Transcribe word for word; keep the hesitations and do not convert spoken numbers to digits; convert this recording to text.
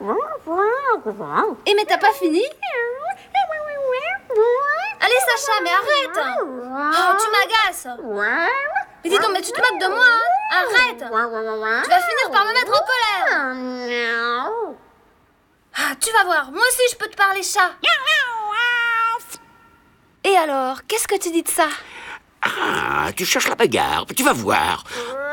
Eh mais t'as pas fini? Allez Sacha, mais arrête! Oh, tu m'agaces! Mais dis donc, mais tu te moques de moi, hein? Arrête! Tu vas finir par me mettre en colère! Ah, tu vas voir, moi aussi je peux te parler chat! Et alors, qu'est-ce que tu dis de ça? Ah, tu cherches la bagarre, tu vas voir.